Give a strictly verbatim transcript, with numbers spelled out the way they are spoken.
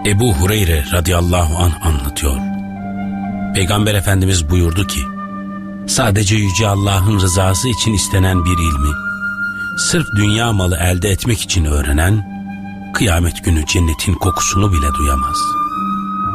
Ebu Hureyre radıyallahu anh anlatıyor. Peygamber Efendimiz buyurdu ki, sadece Yüce Allah'ın rızası için istenen bir ilmi, sırf dünya malı elde etmek için öğrenen, kıyamet günü cennetin kokusunu bile duyamaz.